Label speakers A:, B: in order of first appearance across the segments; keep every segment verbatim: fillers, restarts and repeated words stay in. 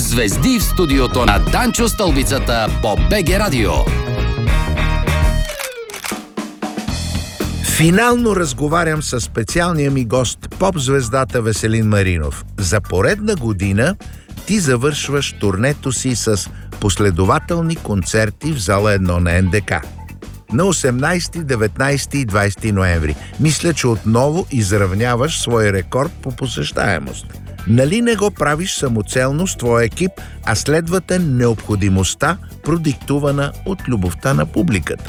A: Звезди в студиото на Данчо Стълбицата по БГ Радио.
B: Финално разговарям с специалния ми гост, поп-звездата Веселин Маринов. За поредна година ти завършваш турнето си с последователни концерти в зала едно на Ен Де Ка. На осемнайсети, деветнайсети и двайсети ноември. Мисля, че отново изравняваш своя рекорд по посещаемост. Нали не го правиш самоцелно с твоя екип, а следвате необходимостта, продиктувана от любовта на публиката?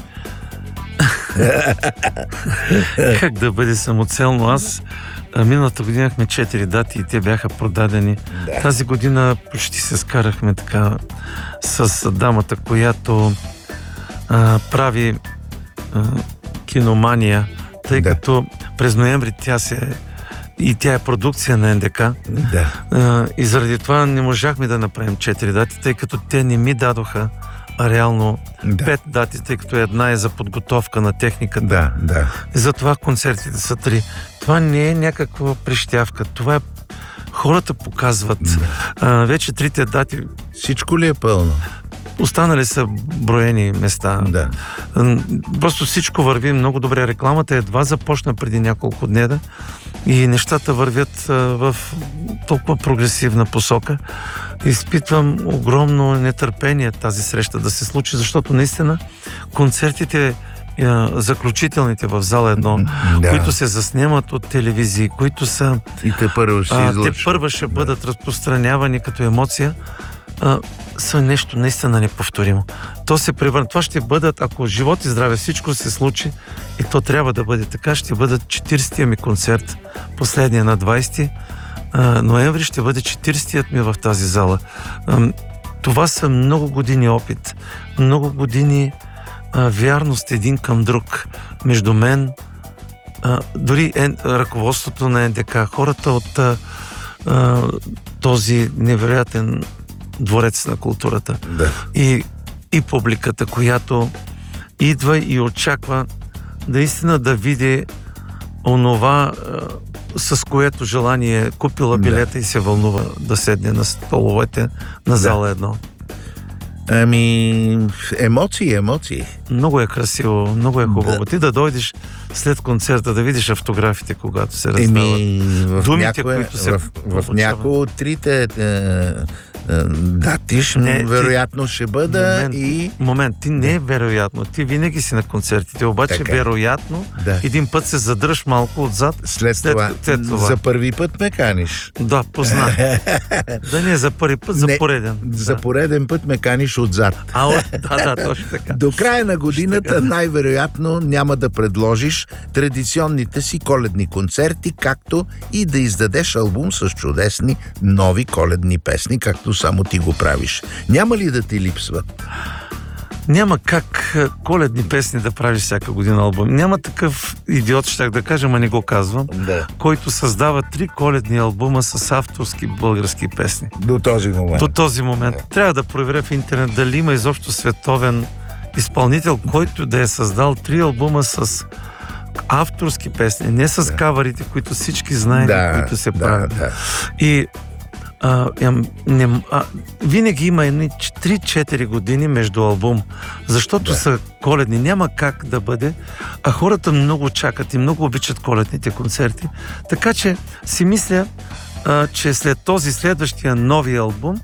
C: Как да бъде самоцелно? Аз миналата година имахме четири дати и те бяха продадени. Да. Тази година почти се скарахме така с дамата, която а, прави а, киномания, тъй да. като през ноември тя се и тя е продукция на Ен Де Ка.
B: Да.
C: А, и заради това не можахме да направим четири дати, тъй като те не ми дадоха а реално да. пет дати, тъй като една е за подготовка на техниката.
B: Да, да.
C: И затова концертите са три. Това не е някаква прищявка. Това е... Хората показват. Да. А, вече трите дати...
B: Всичко ли е пълно?
C: Останали са броени места.
B: Да.
C: Просто всичко върви много добре. Рекламата едва започна преди няколко дни и нещата вървят а, в толкова прогресивна посока. Изпитвам огромно нетърпение тази среща да се случи, защото наистина концертите, заключителните в зала едно, да. които се заснемат от телевизии, които са...
B: И те първа ще
C: а, те първа ще да. бъдат разпространявани като емоция, а, са нещо наистина неповторимо. То се превърна. Това ще бъдат, ако живот и здраве всичко се случи, и то трябва да бъде така, ще бъдат четиридесетия ми концерт, последния на двайсети ноември ще бъде четиридесетият ми в тази зала. Това са много години опит, много години а, вярност един към друг между мен, а, дори ен, ръководството на Ен Де Ка, хората от а, а, този невероятен дворец на културата.
B: Да.
C: И, и публиката, която идва и очаква наистина да види онова, с което желание купила билета да. и се вълнува да седне на столовете на зала едно.
B: Ами, емоции, емоции.
C: Много е красиво, много е хубаво. Да. Ти да дойдеш след концерта, да видиш автографите, когато се раздават.
B: Еми, в
C: думите,
B: някое,
C: които се
B: в, в някои от трите е, дати, не, вероятно ти, ще бъда
C: момент,
B: и...
C: Момент, ти не е вероятно. Ти винаги си на концертите, обаче така. вероятно
B: да.
C: един път се задръж малко отзад.
B: След, след, това, след това. За първи път ме каниш.
C: Да, познах. Да не за първи път, за
B: не,
C: пореден.
B: За
C: да.
B: пореден път ме каниш отзад.
C: А, да, да, точно така.
B: До края на годината най-вероятно няма да предложиш традиционните си коледни концерти, както и да издадеш албум с чудесни нови коледни песни, както само ти го правиш. Няма ли да ти липсват?
C: Няма как коледни песни да правиш всяка година албум. Няма такъв идиот, щях да кажа, ама не го казвам,
B: да.
C: който създава три коледни албума с авторски български песни.
B: До този момент.
C: До този момент. Да. Трябва да проверя в интернет дали има изобщо световен изпълнител, който да е създал три албума с авторски песни, не с да. каварите, които всички знаят,
B: да,
C: които се
B: да,
C: правят.
B: Да.
C: И а, не, а, винаги има едни три-четири години между албум, защото да. са коледни. Няма как да бъде, а хората много чакат и много обичат коледните концерти. Така че си мисля, а, че след този следващия нови албум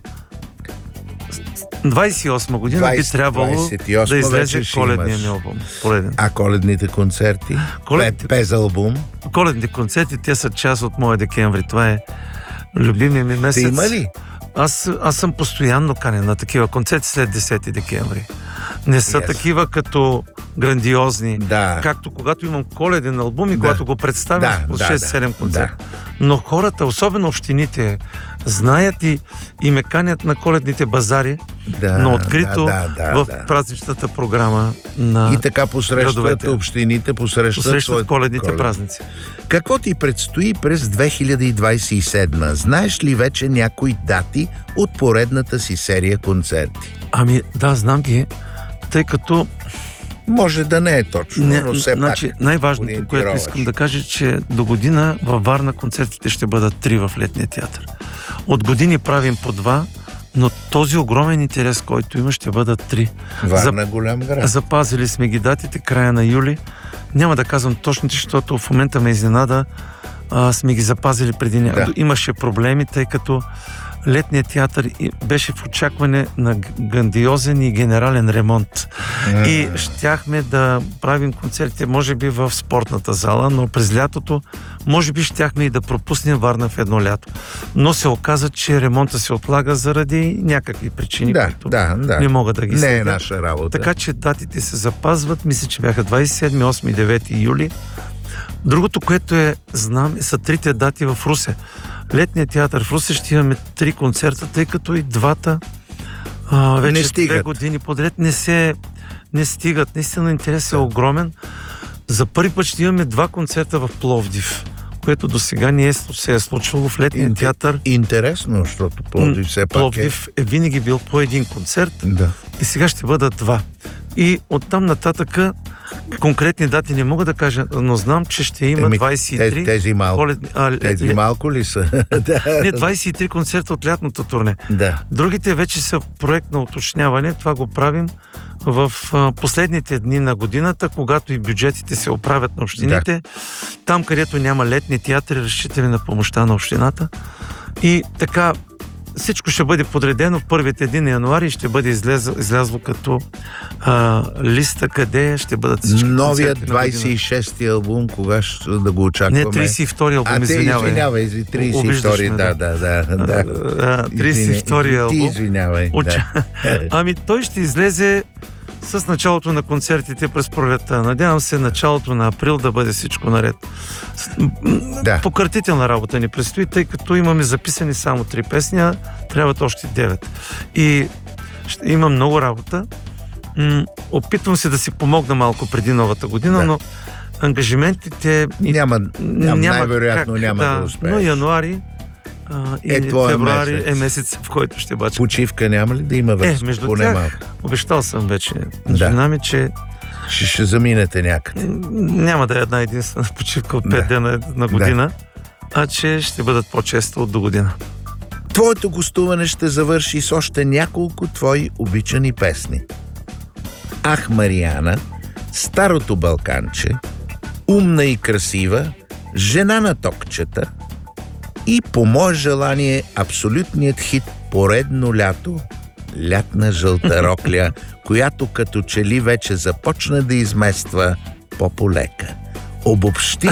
C: двайсет и осма година двайсет, би трябвало да излезе коледния ми албум. Коледен.
B: А коледните концерти?
C: Коледните,
B: Без албум?
C: Коледните концерти, те са част от моя декември. Това е любимия ми месец.
B: Ти има ли?
C: Аз, аз съм постоянно канен на такива концерти след десети декември. Не са yes. такива като грандиозни,
B: да.
C: както когато имам коледен албум и да. когато го представям
B: да,
C: по
B: да,
C: шест-седем
B: да,
C: концерта.
B: Да.
C: Но хората, особено общините, знаят и, и ме канят на коледните базари,
B: да,
C: на открито
B: да, да,
C: в
B: да.
C: празничната програма на
B: и така посрещат градовете. Общините, посрещат,
C: посрещат коледните
B: колед.
C: празници.
B: Какво ти предстои през две хиляди двайсет и седма? Знаеш ли вече някои дати от поредната си серия концерти?
C: Ами да, знам ги, тъй като
B: може да не е точно,
C: не,
B: но все
C: значи,
B: пак
C: най-важното, което искам да кажа, че до година във Варна концертите ще бъдат три в Летния театър. От години правим по два, Но този огромен интерес, който има, ще бъдат три.
B: Варна голям град.
C: Запазили сме ги датите, края на юли. Няма да казвам точните, защото в момента ме изненада. А, сме ги запазили преди ня...
B: Да.
C: Имаше проблеми, тъй като летният театър беше в очакване на грандиозен и генерален ремонт.
B: Mm.
C: И щяхме да правим концертите, може би в спортната зала, но през лятото, може би щяхме и да пропуснем Варна в едно лято. Но се оказа, че ремонта се отлага заради някакви причини,
B: Да,
C: които
B: да, да.
C: не мога да ги
B: Не е
C: следя.
B: наша работа.
C: Така че датите се запазват. Мисля, че бяха двадесет и седми, осми и девети юли. Другото, което е, знам, са трите дати в Русе. Летният театър в Русе ще имаме три концерта, тъй като и двата а, вече
B: Не
C: две
B: стигат.
C: години подред не се не стигат. Наистина интерес е огромен. За първи път ще имаме два концерта в Пловдив, което до сега не е, се е случвало в летния
B: Инте-
C: театър.
B: Интересно, защото Пловдив все пак
C: Пловдив е винаги бил по един концерт.
B: е... Да.
C: И сега ще бъдат два. И оттам нататъка конкретни дати не мога да кажа, но знам, че ще има
B: Еми,
C: двадесет и три.
B: Тези, тези, малко,
C: коледни- а,
B: тези
C: ле-
B: малко ли са?
C: Не, двадесет и три концерта от лятното турне.
B: Да.
C: Другите вече са проект на уточняване. Това го правим в а, последните дни на годината, когато и бюджетите се оправят на общините. Там, където няма летни театри, разчитаме на помощта на общината. И така, всичко ще бъде подредено в първите дни на януари и ще бъде излезло, излязло като а, листа, къде ще бъдат всички
B: Новият
C: концерти на
B: двадесет и
C: година.
B: шести албум, кога ще да го очакваме?
C: Не, тридесет и втори албум,
B: А, те,
C: извинявай.
B: извинявай, извинявай, тридесет и
C: Обиждаш
B: втори,
C: ме,
B: да, да, да. да.
C: А, тридесет и втори
B: Ти
C: албум.
B: извинявай.
C: Уча...
B: Да.
C: Ами той ще излезе с началото на концертите през пролетта. Надявам се началото на април да бъде всичко наред.
B: Да.
C: Пократителна работа ни предстои, тъй като имаме записани само три песни, а трябват още девет. И ще има много работа. М- опитвам се да си помогна малко преди новата година,
B: Да.
C: но ангажиментите
B: Няма, няма, най-вероятно
C: как,
B: няма да,
C: да
B: успееш.
C: Но януари а, и
B: Е, твоя
C: февруари
B: месец.
C: е месец, в който ще бача.
B: Почивка няма ли да има
C: Е,
B: вече?
C: между
B: Поне
C: тях,
B: малко.
C: обещал съм вече на
B: Да.
C: жена ми, че
B: Ще, ще заминете някъде.
C: няма да е една единствена почивка от пет
B: Да.
C: дена на година, а че ще бъдат по-често от до година.
B: Твоето гостуване ще завърши с още няколко твои обичани песни. Ах, Мариана, Старото Балканче, Умна и красива, Жена на токчета и по мое желание абсолютният хит Поредно лято, Лятна жълта рокля, която като че ли вече започна да измества по-полека. Обобщи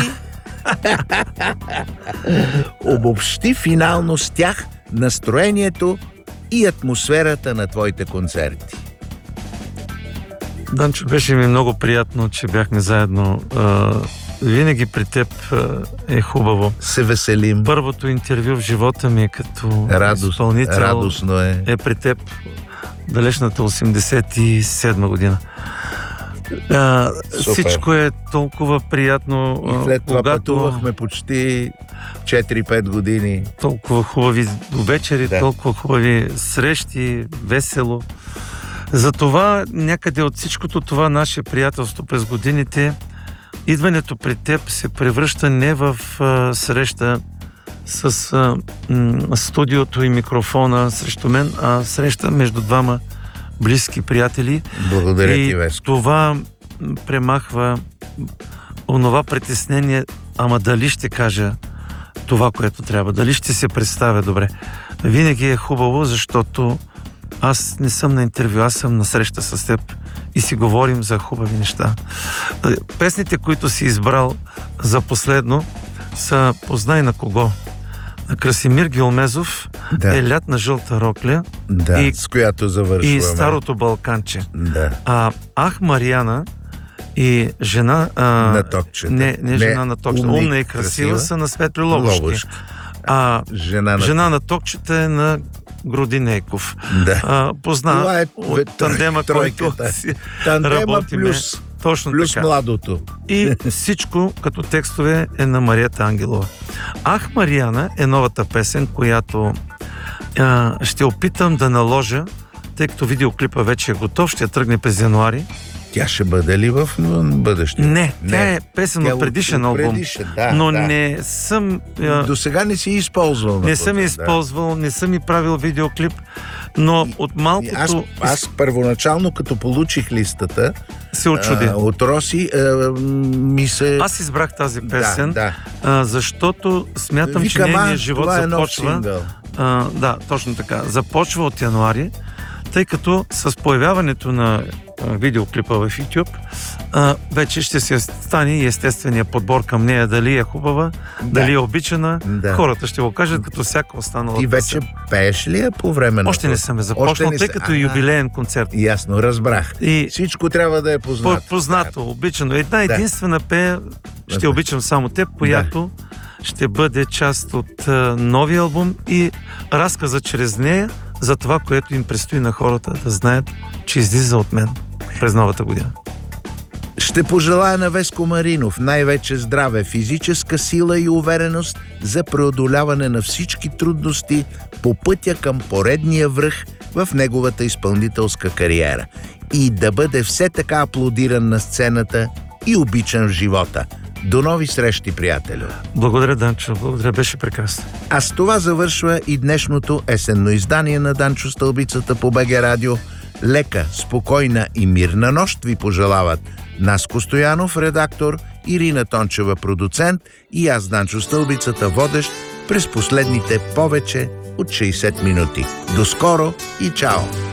B: Обобщи финално с тях настроението и атмосферата на твоите концерти.
C: Данчо, беше ми много приятно, че бяхме заедно. А, винаги при теб а, е хубаво.
B: Се веселим.
C: Първото интервю в живота ми е като
B: Радост,
C: изпълнител
B: радостно е.
C: е при теб далечната осемдесет и седма година. А, всичко е толкова приятно,
B: И след това
C: когато
B: пътувахме почти четири-пет години.
C: толкова хубави вечери,
B: Да.
C: толкова хубави срещи, весело. Затова някъде от всичкото това наше приятелство през годините, идването при теб се превръща не в а, среща с а, м, студиото и микрофона срещу мен, а среща между двама близки приятели.
B: Благодаря
C: и
B: ти, Веско.
C: това м, премахва онова притеснение, ама дали ще кажа това, което трябва, дали ще се представя добре. Винаги е хубаво, защото аз не съм на интервю, аз съм на среща с теб и си говорим за хубави неща. Песните, които си избрал за последно, са "Познай на кого", на Красимир Гилмезов,
B: Да.
C: е "Лятна жълта рокля"
B: Да,
C: и-
B: с която завършваме.
C: и "Старото Балканче".
B: Да.
C: А "Ах, Мариана" и жена... А,
B: На токчета.
C: Не, не жена
B: Не,
C: на токчета.
B: умна и
C: Умна и красива,
B: красива
C: са на Светли Лобушки.
B: Лобушки.
C: А
B: Жена на...
C: жена на токчета е на Грудинейков.
B: Да.
C: А, позна
B: Това е
C: от тандема, който
B: тройката.
C: си
B: Тандема
C: работиме.
B: плюс,
C: Точно
B: плюс
C: така.
B: младото.
C: И всичко като текстове е на Мариета Ангелова. "Ах, Мариана" е новата песен, която а, ще опитам да наложа, тъй като видеоклипа вече е готов, ще тръгне през януари.
B: Тя ще бъде ли в бъдеще?
C: Не, тя е песен
B: Тя
C: от предишен
B: от
C: албум.
B: предишен, да,
C: но
B: да.
C: не съм... а,
B: До сега не си използвал.
C: не съм я
B: да.
C: използвал, не съм и правил видеоклип. Но от малкото
B: Аз, аз първоначално, като получих листата
C: се очуди.
B: а, от Роси, а, ми се...
C: Аз избрах тази песен,
B: да.
C: А, защото смятам,
B: Викам,
C: че
B: а,
C: нейният живот
B: това е нов
C: започва...
B: сингъл.
C: А, да, точно така. Започва от януари, тъй като с появяването на а, видеоклипа в YouTube, а, вече ще се стане и естествения подбор към нея, дали е хубава,
B: Да.
C: дали е обичана.
B: Да.
C: Хората ще го кажат като всяка останала
B: Ти вече
C: песен.
B: пееш ли я по време на
C: Още не
B: това?
C: съм я
B: Още
C: започнал,
B: не
C: тъй
B: са-
C: като е
B: А,
C: юбилеен концерт.
B: Ясно, разбрах.
C: И
B: Всичко трябва да е познато.
C: По- познато, обичано. Една единствена пея, ще
B: Да.
C: обичам само теб, която ще бъде част от а, новия албум и разказа чрез нея за това, което им предстои на хората да знаят, че излиза от мен през новата година.
B: Ще пожелая на Веско Маринов най-вече здраве, физическа сила и увереност за преодоляване на всички трудности по пътя към поредния връх в неговата изпълнителска кариера и да бъде все така аплодиран на сцената и обичан в живота. До нови срещи, приятелю!
C: Благодаря, Данчо. Благодаря, беше прекрасно.
B: А с това завършва и днешното есенно издание на Данчо Стълбицата по БГ Радио. Лека, спокойна и мирна нощ ви пожелават Наско Стоянов, редактор, Ирина Тончева, продуцент, и аз, Данчо Стълбицата, водещ през последните повече от шейсет минути. До скоро и чао!